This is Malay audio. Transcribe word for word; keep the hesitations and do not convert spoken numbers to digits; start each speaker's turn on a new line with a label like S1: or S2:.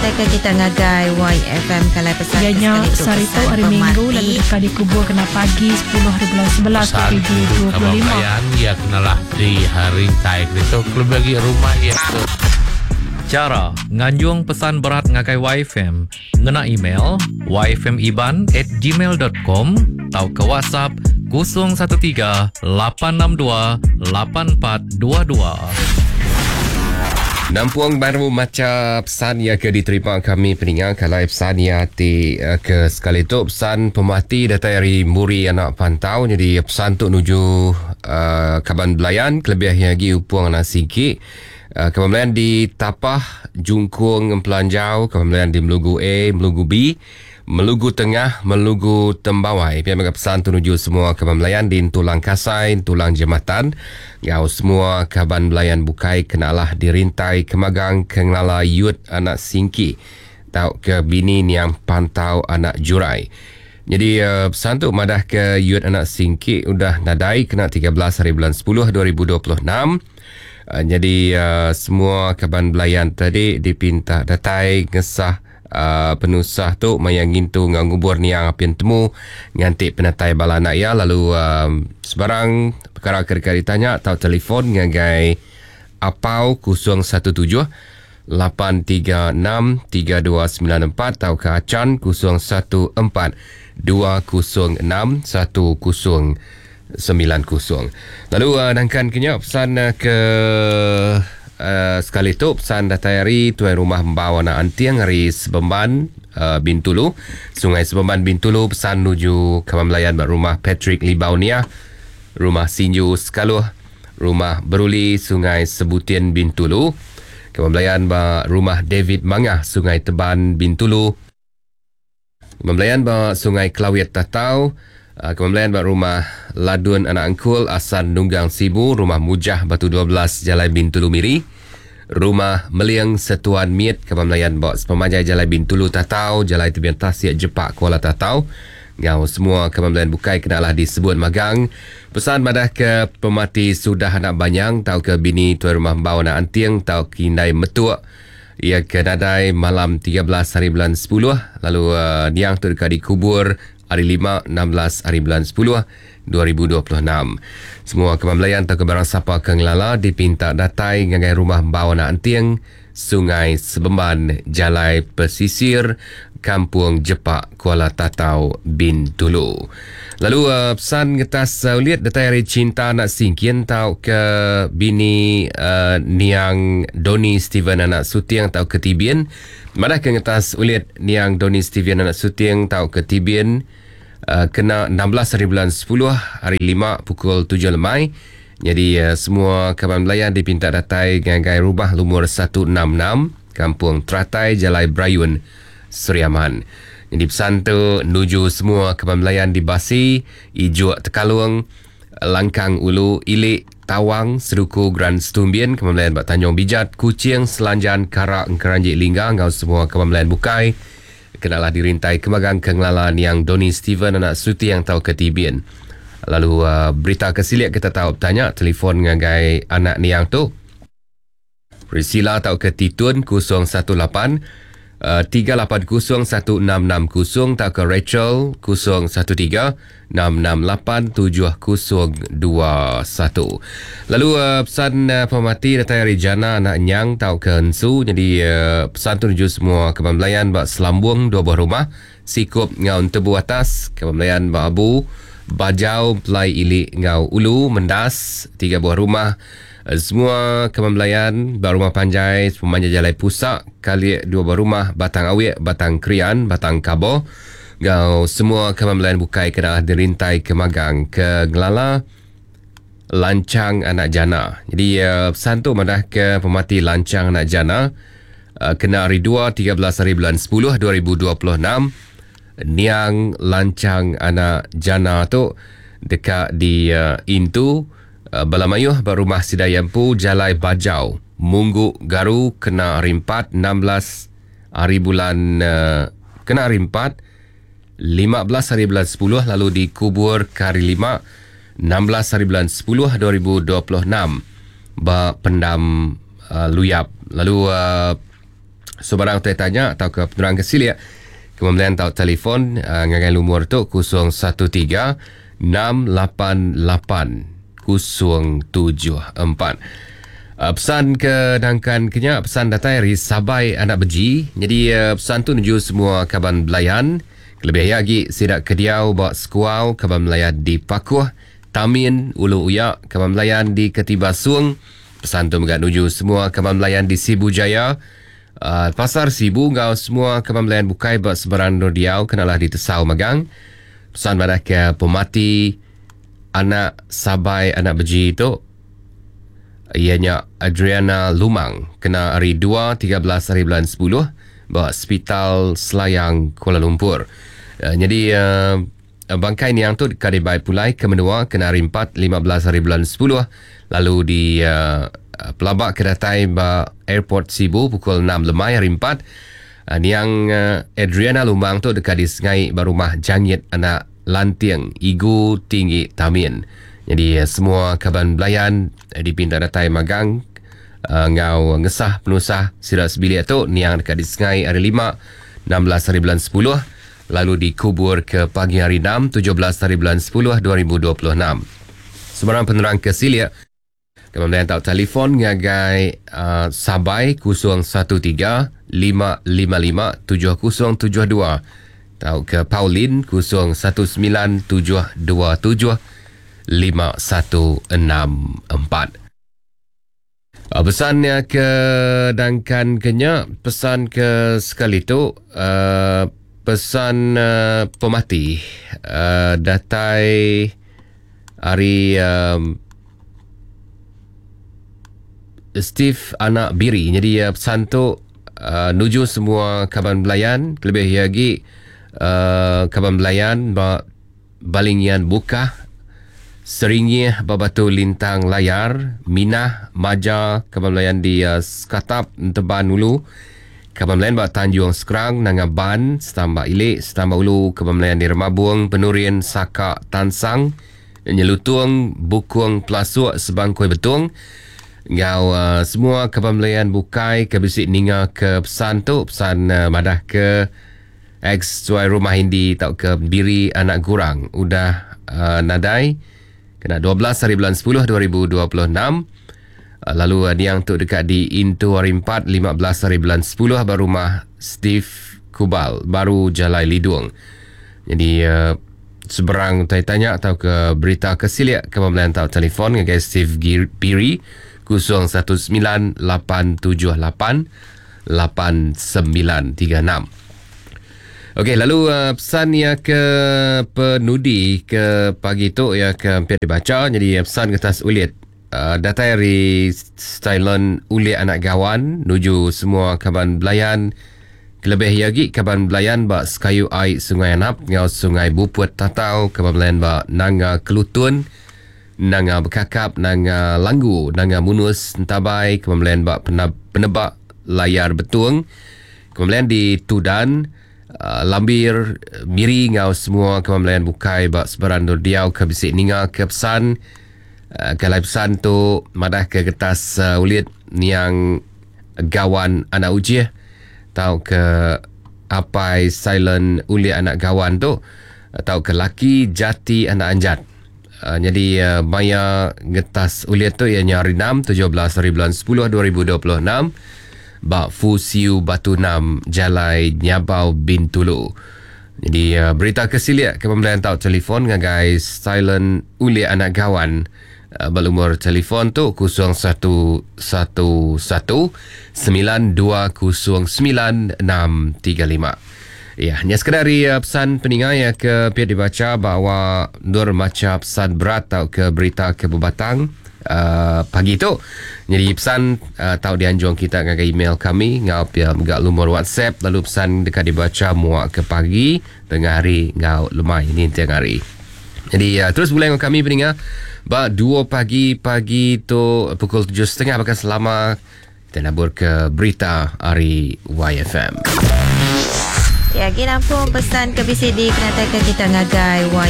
S1: Takkan kita ngagai Y F M Kalai pesan
S2: Ianya Sarito hari Minggu lalu dekat dikubur kena pagi sepuluh hari bulan sebelas tujuh dua puluh lima.
S3: Ya kenalah di hari taik itu kalau bagi rumah ya tu.
S4: Cara nganjung pesan berat ngakai Y F M ngena email y f m iban at gmail dot com atau ke WhatsApp kosong satu tiga lapan enam dua lapan empat dua dua.
S5: Nampuang baru macam pesan yang ke diterima kami peningat kalau pesan yang ti uh, ke sekali tu pesan pemati data dari Muri anak pantau jadi pesan tu nuju uh, Kaban Belayan kelebihan lagi upuang anak singki uh, Kaban Belayan di Tapah Jungkung Pelanjau Kaban Belayan di Melugu A Melugu B Melugu Tengah, Melugu Tembawai. Pihak mereka pesan tu nuju semua Kaban Belayan di Tulang Kasai, Tulang Jematan. Ngau semua Kaban Belayan bukai kenalah dirintai kemagang kenala yut anak singki. Tau ke bini yang pantau anak jurai. Jadi uh, pesan tu madah ke yut anak singki udah nadai kena tiga belas hari bulan sepuluh dua ribu dua puluh enam. Uh, jadi uh, semua Kaban Belayan tadi dipinta datai ngesah Uh, penusah tu mayangin tu ngangubur ni yang apian temu nganti penatai bala anak ya lalu um, sebarang perkara kerja ditanya atau telefon ngagai apau kosong satu tujuh lapan tiga enam tiga dua sembilan empat atau ke acan kosong satu empat dua kosong enam satu kosong sembilan kosong. Lalu uh, nangkan kenya pesan uh, ke Uh, sekali tu pesan datayari tuan rumah membawa anak antiang hari Sebemban uh, Bintulu Sungai Sebemban Bintulu pesan nuju Kaban Belayan buat rumah Patrick Libaunia rumah Sinju Sekaluh rumah Beruli Sungai Sebutian Bintulu Kaban Belayan buat rumah David Mangah Sungai Teban Bintulu Kaban Belayan buat Sungai Kelawit Tatau Uh, Kaban Belayan buat rumah Ladun Anak Angkul Asan Nunggang Sibu rumah Mujah Batu dua belas Jalan Bintulu Miri rumah Meliang Setuan Miet Kaban Belayan buat Sepemajai Jalan Bintulu Tatau Jalan Tebian Tasik Jepak Kuala Tatau Ngau semua Kaban Belayan bukai kenalah disebut magang. Pesan madah ke pemati sudah anak banyang tau ke bini tuan rumah membawa anak antiang tau kindai metuak ia ke nadai malam tiga belas hari bulan sepuluh lalu uh, niang tu dekat dikubur hari lima, enam belas hari bulan sepuluh dua ribu dua puluh enam. Semua Kaban Belayan atau kebarang siapa kengelala dipinta datai ngagai rumah membawa anak antiang Sungai Sebemban Jalai Pesisir Kampung Jepak Kuala Tatau Bintulu. Lalu uh, pesan ngetas uh, lihat datai hari cinta anak singkian tau ke bini uh, niang Doni Steven anak Sutiang tau ke Tibian. Mana ke ngetas uliat niang Doni Steven anak Sutiang tau ke Tibian. Uh, kena enam belas hari bulan sepuluh hari lima pukul tujuh lemai. Jadi uh, semua Kaban Belayan dipinta datai ngagai rumah lumur seratus enam puluh enam Kampung Teratai Jalai Brayun Seriaman. Jadi pesan tu nuju semua Kaban Belayan di Basi, Ijuk Tekalung, Langkang Ulu, Ilik, Tawang, Seruku, Grand Stumbian, Kaban Belayan buat Tanjung Bijat, Kuching, Selanjan, Karak, Keranjik Lingga, ngau semua Kaban Belayan bukai. Kenalah dirintai kemagang kengelalan yang Doni Steven anak Suti yang tahu ketibian. Lalu uh, berita kesiliat kita tahu tanya telefon ngagai anak ni yang tu. Priscilla tahu ke Titun kosong satu lapan tiga lapan kosong satu enam enam kosong tahu ke Rachel kosong satu tiga enam enam lapan tujuh kosong dua satu. Lalu uh, pesan uh, pemati datang dari Jana anak Nyang tahu ke Ensu. Jadi uh, pesan tu nuju semua Kaban Belayan buat Selambung dua buah rumah Sikup ngau Tebu Atas Kaban Belayan buat Abu Bajau Pelai Ilik ngau Ulu Mendas tiga buah rumah. Uh, semua Kaban Belayan buat rumah Panjai Pemanjai Jalai Pusak Kali dua buah rumah Batang Awik Batang Krian Batang Kabo. Ngau semua Kaban Belayan bukai kena dirintai kemagang ke Ngelala Lancang Anak Jana. Jadi uh, pesan tu madah ke pemati Lancang Anak Jana uh, kena hari dua tiga belas hari bulan sepuluh dua ribu dua puluh enam. Niang Lancang Anak Jana tu dekat di uh, Intu uh, Balamayuh berumah Sidayampu Jalai Bajau Munggu Garu kena hari empat enam belas hari bulan uh, kena hari empat lima belas hari bulan sepuluh lalu dikubur ke hari lima enam belas hari bulan sepuluh dua ribu dua puluh enam ba pendam uh, Luyap. Lalu uh, So barang tu tanya atau ke penerang kesilia kemudian tahu telefon uh, ngagai lumur tu kosong satu tiga enam lapan lapan kosong tujuh empat. Uh, pesan ke dangkan kenya pesan datai dari Sabai Anak Beji. Jadi uh, pesan tu nuju semua kaban belayan. Lebih lagi sidak kediau bawa skuau kaban belayan di Pakuh, Tamin, Ulu Uyak, kaban belayan di Ketibasung. Pesan tu juga nuju semua kaban belayan di Sibu Jaya. Uh, Pasar Sibu ngau semua kaban belayan bukai buat sebarang Nordiau kenalah di Tesau Magang. Pesan pada ke pemati anak Sabai Anak Beji tu ianya Adriana Lumang kena hari dua tiga belas hari bulan sepuluh bawa Hospital Selayang Kuala Lumpur. Uh, jadi uh, bangkai ni yang tu kadibai pulai ke menua kena hari empat lima belas hari bulan sepuluh lalu di uh, pelabak kedatai ba airport Sibu pukul enam lemai hari empat. Uh, ni yang uh, Adriana Lumang tu dekat di sengai barumah Jangit Anak Lantiang Igu Tinggi Tamin. Jadi uh, semua kaban belayan uh, dipindah datai magang uh, ngau ngesah penusah sirat sebilik tu ni yang dekat di sengai hari lima enam belas hari bulan sepuluh lalu dikubur ke pagi hari enam tujuh belas hari bulan sepuluh dua ribu dua puluh enam. Sebarang penerang kesilia kaban belayan tahu telefon ngagai uh, Sabai kosong satu tiga lima lima lima tujuh kosong tujuh dua tahu ke Pauline kosong satu sembilan tujuh dua tujuh lima satu enam empat. Pesannya ke dangkan kenya pesan ke sekali tu uh, pesan uh, pemati uh, datai hari um, Steve Anak Biri. Jadi uh, pesan tu uh, nuju semua kaban belayan lebih lagi uh, kaban belayan ba, balingian buka Seringih Babatu Lintang Layar Minah Maja kaban belayan di uh, Skatap Teban Ulu kaban belayan ba Tanjung Sekerang Nangaban Setambak Ilik Setambak Ulu kaban belayan di Remabung Penurian Saka Tansang Nyelutung Bukung Pelasuk Sebangkoi Betung ngau uh, semua kaban belayan bukai ke bisik ninga ke pesan tu pesan uh, madah ke ex tuai rumah Hindi tau ke Biri Anak Gurang udah uh, nadai kena dua belas hari bulan sepuluh dua ribu dua puluh enam. Uh, lalu uh, yang tu dekat di Intu hari empat lima belas hari bulan sepuluh baru rumah Steve Kubal baru Jalai Lidung. Jadi uh, seberang tanya atau ke berita kesiliak kaban belayan tahu telefon dengan Steve Biri kosong satu sembilan lapan tujuh lapan lapan sembilan tiga enam. Okey, lalu uh, pesan ya ke penudi ke pagi tu ya ke hampir dibaca. Jadi uh, pesan ke atas ulit uh, data dari Stylon ulit anak gawan nuju semua kaban belayan kelebih lagi kaban belayan ba Sekayu Ai Sungai Anap ngau Sungai Buput Tatau kaban belayan ba Nanga Kelutun Nanga Bekakap, Nanga Langgu, Nanga Munus, Ntabai, kemudian bak penebak layar betung, kemudian di Tudan, uh, Lambir, Miri, ngau semua kemudian bukai bak sebaran Nordiau ke bisik ninga ke pesan, uh, kalau pesan tu madah ke kertas uh, ulit niang gawan anak ujiah, tau ke apai silent ulit anak gawan tu, tau ke laki jati anak anjat. Uh, jadi uh, maya ngetas uliat tu ianya hari enam tujuh belas hari bulan sepuluh dua ribu dua puluh enam bak Fusiu Batu enam Jalai Nyabau Bintulu. Jadi uh, berita kesiliak kepembelian tahu telefon dengan guys silent uliat anak gawan uh, berumur telefon tu kosong satu satu satu sembilan dua kosong sembilan enam tiga lima. Ya, hanya sekadar uh, pesan peningat ya ke pihak dibaca bahawa nur macam pesan berat atau ke berita ke bebatang uh, pagi tu. Jadi pesan uh, tahu dianjung kita dengan email kami ngau pihak megak lumur WhatsApp lalu pesan dekat dibaca muak ke pagi tengah hari ngau lemai ni tengah hari. Jadi uh, terus boleh dengan kami peningat bah dua pagi pagi tu pukul tujuh tiga puluh bakal selama kita nabur ke berita hari Y F M.
S1: Ya, kita pun pesan ke B C D kena tekan kita ngagai Y